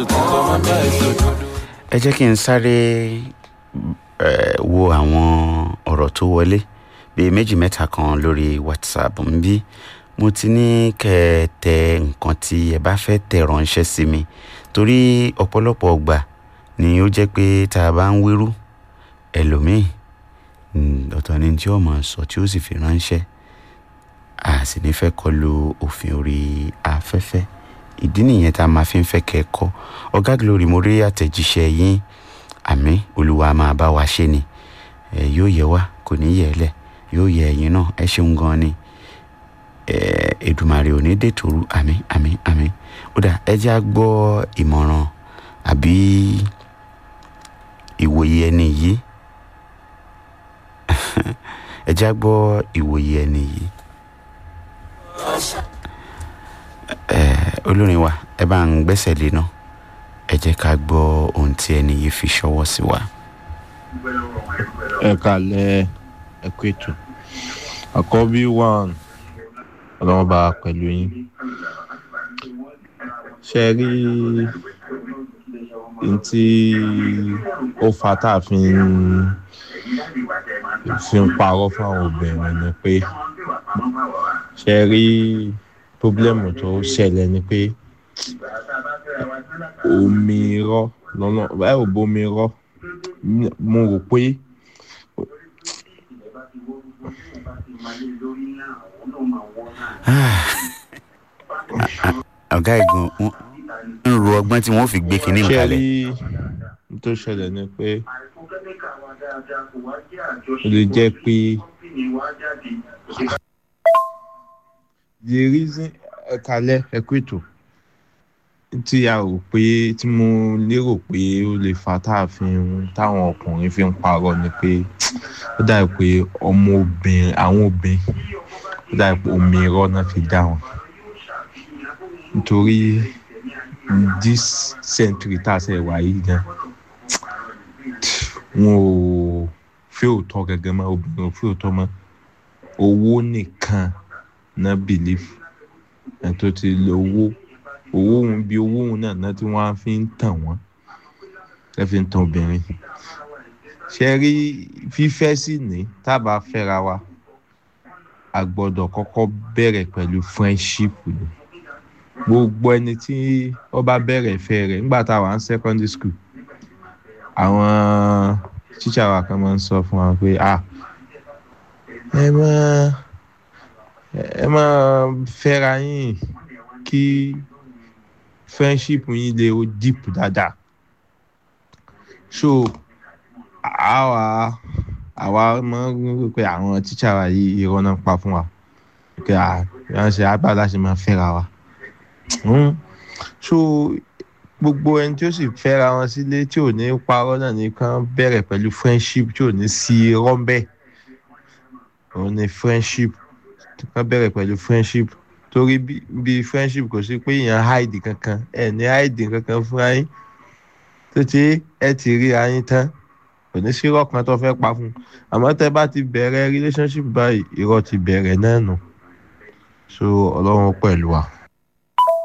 ẹ jẹ́ kí n sáré wo àwọn ọ̀rọ̀ tó wọlé bíi méjì mẹ́ta kan lórí WhatsApp ń bí mo ti ní kẹ́ ẹ tẹ nǹkan tí ẹ bá fẹ́ tẹ̀ ránṣẹ́ sí mi torí ọ̀pọ̀lọpọ̀ ọgbà ni ó jẹ́ pé tá a bá ń wérú ẹlòmíì ọ̀tọ̀ ni tí ó máa sọ tí ó sì fi ránṣẹ́ a sì ní fẹ́ kọlu òfin orí afẹ́fẹ́ ìdí nìyẹn tá a máa fi ń fẹ́ kẹ́kọ̀ọ́ ọ̀gá Glory mo rí àtẹ̀jíṣẹ́ yín àmín olúwa máa bá wa ṣe ni yóò yẹ wá kò ní yẹ ẹ lẹ̀ yóò yẹ ẹ̀yin náà ẹ ṣeun gan ni Èdùmàrè ò ní dètòrú àmín àmín àmín ó dà ẹ jẹ́ á gbọ́ ìmọ̀ràn àbí ìwòye ẹni yìí ẹ jẹ́ á gbọ́ ìwòye ẹni yìí olórin wa ẹ bá ń gbẹ́sẹ̀ lé náà ẹ jẹ́ ká gbọ́ ohun tí ẹni yìí fi ṣọwọ́ sí wa. ẹ kálẹ́ ẹ kú ètò àkọ́bí one ọlọ́run bá pẹ̀lú yín ṣe rí n tí ó fa tá a fi ń parọ́ fún àwọn obìnrin ni pé ṣe rí pọ́blẹ́mù tó ṣẹlẹ̀ ni pé omi irọ́ lọ́nà báyìí ò bomi irọ́ mo rò pé ọ̀gá ìgbọ̀n ń ro ọgbọ́n tí wọ́n fi gbé kinní kalẹ̀. ṣe rí tó ṣẹlẹ̀ ni pé ó lè jẹ́ pé the reason ẹ̀kalẹ̀ ẹ̀kú ètò tí a rò pé tí mo lérò pé ó lè fa táwọn ọkùnrin fi ń parọ́ ni pé ó dàbí pé àwọn obìnrin ó dàbí pé omi irọ́ náà fi dá wọn nítorí this century tá a ṣe wà yìí gan wọn ò fẹ́ òótọ́ gẹ́gẹ́ mọ́ obìnrin ò fẹ́ òótọ́ mọ́ owó nìkan náà believe ẹ̀ tó ti lo owó òun bí owó òun náà tí wọ́n á fi ń tàn wọ́n ẹ fi ń tan obìnrin ṣe rí fífẹ́ sí ní tábà fẹ́ra wa a gbọ́dọ̀ kọ́kọ́ bẹ̀rẹ̀ pẹ̀lú friendship ni gbogbo ẹni tí ó bá bẹ̀rẹ̀ ìfẹ́ rẹ̀ nígbà tá a wà ní secondary school àwọn teacher wa kan máa ń sọ fún wa pé ẹ máa fẹ́ra yín kí friendship yín lè ó deep dáadáa so àwa máa ń rí pé àwọn teacher wa yìí irọ́ náà pa fún wa pé ìránṣẹ́ abáàlá ṣe máa fẹ́ra wa so gbogbo ẹni tí ó sì fẹ́ra wọn sílé tí ò ní parọ́ náà nìkan bẹ̀rẹ̀ pẹ̀lú friendship tí ò ní sí irọ́ ń bẹ̀ òun ni friendship kan bẹ̀rẹ̀ pẹ̀lú friendship torí bí friendship kò sí pé èèyàn hide kankan ẹ ní hide kankan fún ayín tó ti ẹ ti rí ayín tán kò ní sí irọ́ kan tó fẹ́ pa fún àmọ́ tẹ́ bá ti bẹ̀rẹ̀ relationship báyìí irọ́ ti bẹ̀rẹ̀ náà nù so ọlọ́run pẹ̀lú wa.